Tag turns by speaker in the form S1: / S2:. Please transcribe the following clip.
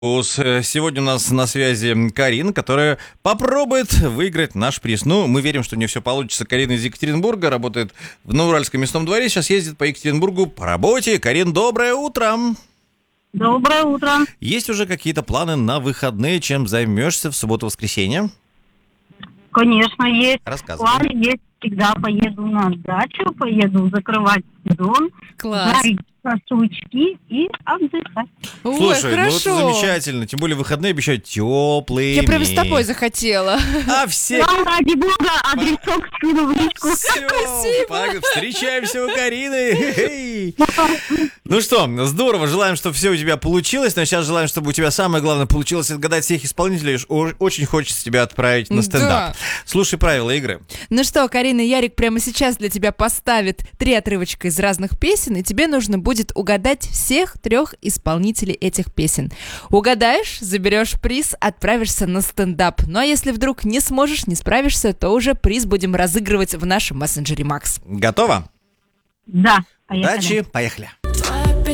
S1: Сегодня у нас на связи Карина, которая попробует выиграть наш приз. Ну, мы верим, что у нее все получится. Карина из Екатеринбурга, работает в Новоуральском мясном дворе, сейчас ездит по Екатеринбургу по работе. Карин, доброе утро!
S2: Доброе утро.
S1: Есть уже какие-то планы на выходные, чем займешься в субботу-воскресенье?
S2: Конечно, есть.
S1: Рассказывай.
S2: Планы есть. Всегда поеду на дачу, поеду закрывать сезон,
S3: Класс.
S2: жарить шашлычки и отдыхать.
S3: Ой,
S1: Слушай, ну это
S3: хорошо.
S1: замечательно. Тем более выходные обещают теплые.
S3: Я прямо с тобой захотела.
S1: А все...
S2: Вам, ради бога, адресок скину в личку.
S1: Всё, встречаемся у Карины. Хе-хей. Ну что, здорово. Желаем, чтобы все у тебя получилось. Но сейчас желаем, чтобы у тебя самое главное получилось отгадать всех исполнителей. Очень хочется тебя отправить на стендап.
S3: Да.
S1: Слушай правила игры.
S3: Ну что, Карина и Ярик прямо сейчас для тебя поставит 3 отрывочка из разных песен, и тебе нужно будет угадать всех 3 исполнителей этих песен. Угадаешь, заберешь приз, отправишься на стендап. Ну а если вдруг не сможешь, не справишься, то уже приз будем разыгрывать в нашем мессенджере Макс.
S1: Готово?
S2: Да, поехали.
S1: Удачи, поехали.